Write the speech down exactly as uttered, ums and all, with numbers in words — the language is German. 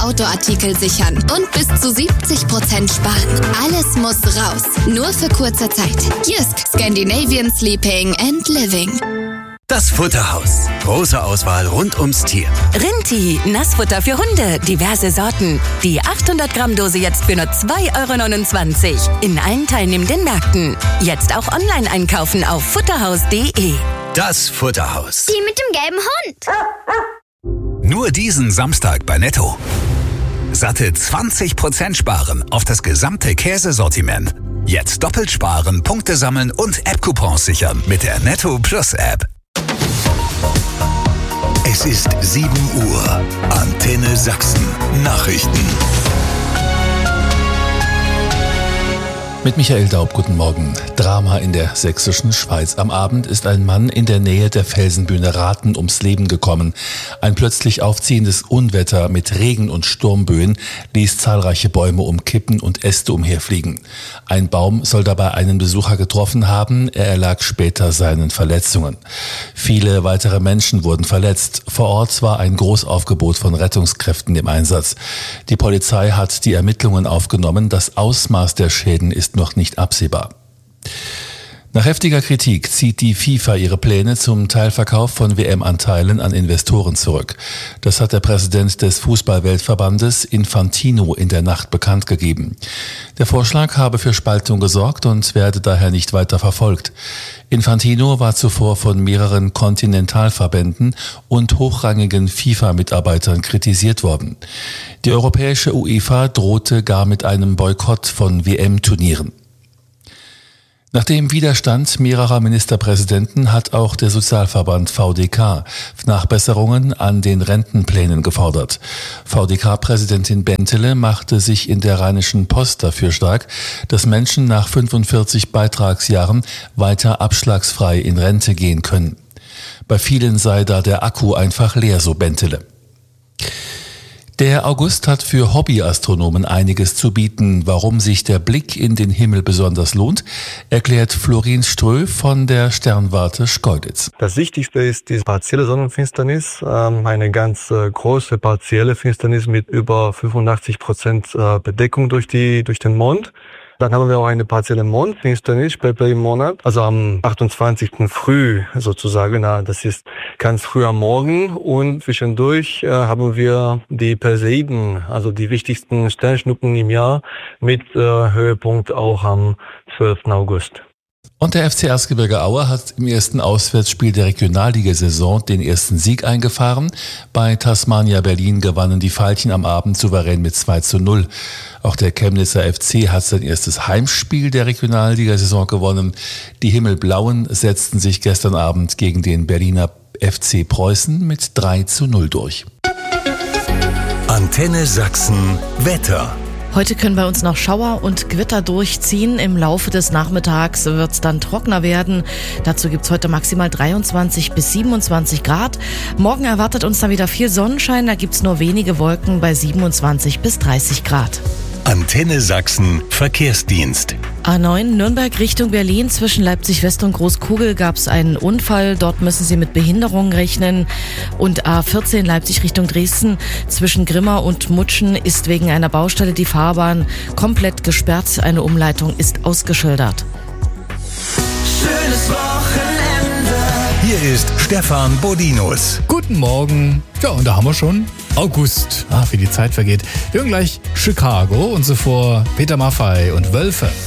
Autoartikel sichern und bis zu siebzig Prozent sparen. Alles muss raus, nur für kurze Zeit. Jysk, Scandinavian Sleeping and Living. Das Futterhaus. Große Auswahl rund ums Tier. Rinti, Nassfutter für Hunde, diverse Sorten. Die achthundert Gramm Dose jetzt für nur zwei Euro neunundzwanzig. In allen teilnehmenden Märkten. Jetzt auch online einkaufen auf futterhaus punkt de. Das Futterhaus. Die mit dem gelben Hund. Nur diesen Samstag bei Netto. Satte zwanzig Prozent sparen auf das gesamte Käsesortiment. Jetzt doppelt sparen, Punkte sammeln und App-Coupons sichern mit der Netto Plus App. Es ist sieben Uhr. Antenne Sachsen. Nachrichten. Mit Michael Daub, guten Morgen. Drama in der sächsischen Schweiz. Am Abend ist ein Mann in der Nähe der Felsenbühne Rathen ums Leben gekommen. Ein plötzlich aufziehendes Unwetter mit Regen und Sturmböen ließ zahlreiche Bäume umkippen und Äste umherfliegen. Ein Baum soll dabei einen Besucher getroffen haben. Er erlag später seinen Verletzungen. Viele weitere Menschen wurden verletzt. Vor Ort war ein Großaufgebot von Rettungskräften im Einsatz. Die Polizei hat die Ermittlungen aufgenommen. Das Ausmaß der Schäden ist noch nicht absehbar. Nach heftiger Kritik zieht die FIFA ihre Pläne zum Teilverkauf von W M-Anteilen an Investoren zurück. Das hat der Präsident des Fußball-Weltverbandes Infantino in der Nacht bekannt gegeben. Der Vorschlag habe für Spaltung gesorgt und werde daher nicht weiter verfolgt. Infantino war zuvor von mehreren Kontinentalverbänden und hochrangigen FIFA-Mitarbeitern kritisiert worden. Die europäische UEFA drohte gar mit einem Boykott von W M-Turnieren. Nach dem Widerstand mehrerer Ministerpräsidenten hat auch der Sozialverband V D K Nachbesserungen an den Rentenplänen gefordert. V D K-Präsidentin Bentele machte sich in der Rheinischen Post dafür stark, dass Menschen nach fünfundvierzig Beitragsjahren weiter abschlagsfrei in Rente gehen können. Bei vielen sei da der Akku einfach leer, so Bentele. Der August hat für Hobbyastronomen einiges zu bieten. Warum sich der Blick in den Himmel besonders lohnt, erklärt Florin Strö von der Sternwarte Schkeuditz. Das Wichtigste ist die partielle Sonnenfinsternis, eine ganz große partielle Finsternis mit über fünfundachtzig Prozent Bedeckung durch die durch den Mond. Dann haben wir auch eine partielle Mondfinsternis später im Monat, also am achtundzwanzigsten früh sozusagen. Das ist ganz früh am Morgen und zwischendurch äh, haben wir die Perseiden, also die wichtigsten Sternschnuppen im Jahr mit äh, Höhepunkt auch am zwölften August. Und der F C Erzgebirge Aue hat im ersten Auswärtsspiel der Regionalligasaison den ersten Sieg eingefahren. Bei Tasmania Berlin gewannen die Veilchen am Abend souverän mit zwei zu null. Auch der Chemnitzer F C hat sein erstes Heimspiel der Regionalligasaison gewonnen. Die Himmelblauen setzten sich gestern Abend gegen den Berliner F C Preußen mit drei zu null durch. Antenne Sachsen Wetter. Heute können bei uns noch Schauer und Gewitter durchziehen. Im Laufe des Nachmittags wird es dann trockener werden. Dazu gibt es heute maximal dreiundzwanzig bis siebenundzwanzig Grad. Morgen erwartet uns dann wieder viel Sonnenschein. Da gibt es nur wenige Wolken bei siebenundzwanzig bis dreißig Grad. Antenne Sachsen Verkehrsdienst. A neun Nürnberg Richtung Berlin. Zwischen Leipzig West und Großkugel gab es einen Unfall. Dort müssen Sie mit Behinderungen rechnen. Und A vierzehn Leipzig Richtung Dresden. Zwischen Grimma und Mutschen ist wegen einer Baustelle die Fahrbahn komplett gesperrt. Eine Umleitung ist ausgeschildert. Schönes Wochenende. Hier ist Stefan Bodinus. Guten Morgen. Ja, und da haben wir schon August. Ah, wie die Zeit vergeht. Wir hören gleich Chicago und zuvor Peter Maffay und Wölfe.